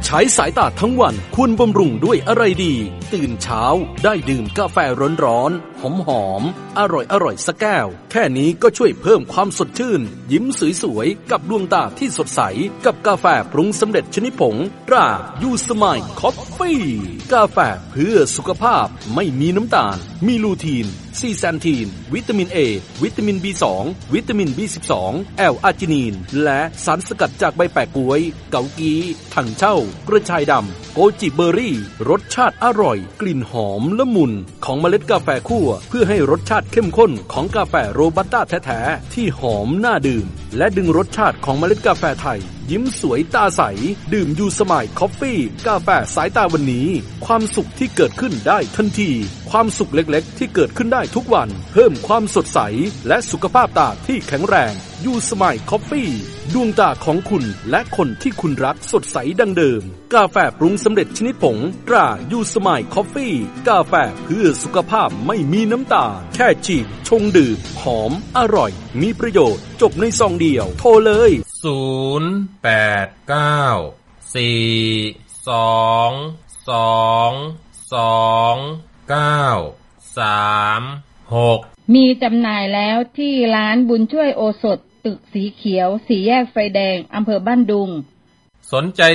ใช้สายตาทั้งวันควรบำรุงด้วยอะไรดีตื่นเช้าได้ดื่มกาแฟร้อนๆหอมๆอร่อยสักแก้วแค่นี้ก็ช่วยเพิ่มความสดชื่นยิ้มสวยๆกับดวงตาที่สดใสกับกาแฟปรุงสำเร็จชนิดผงตรายูสมายคอฟฟี่กาแฟเพื่อสุขภาพไม่มีน้ำตาลมีลูทีนซีแซนทีนวิตามิน A วิตามิน B2 วิตามิน B12 แอลอาร์จินีนและสารสกัดจากใบแปะก๊วยเกากีถังเช่ากระชายดำโกจิเบอร์รี่รสชาติอร่อยกลิ่นหอมละมุนของเมล็ดกาแฟคั่วเพื่อให้รสชาติเข้มข้นของกาแฟโรบัสต้าแท้ๆที่หอมน่าดื่มและดึงรสชาติของเมล็ดกาแฟไทยยิ้มสวยตาใสดื่มยูสมายคอฟฟี่กาแฟสายตาวันนี้ความสุขที่เกิดขึ้นได้ทันทีความสุขเล็กๆที่เกิดขึ้นได้ทุกวันเพิ่มความสดใสและสุขภาพตาที่แข็งแรงยูสมายคอฟฟี่ดวงตาของคุณและคนที่คุณรักสดใสดังเดิมกาแฟปรุงสำเร็จชนิดผงตรายูสมายคอฟฟี่กาแฟเพื่อสุขภาพไม่มีน้ำตาลแค่จีบชงดื่มหอมอร่อยมีประโยชน์จบในซองเดียวโทรเลย 089422936มีจำหน่ายแล้วที่ร้านบุญช่วยโอสถตึกสีเขียวสี่แยกไฟแดงอำเภอบ้านดุงสนใจ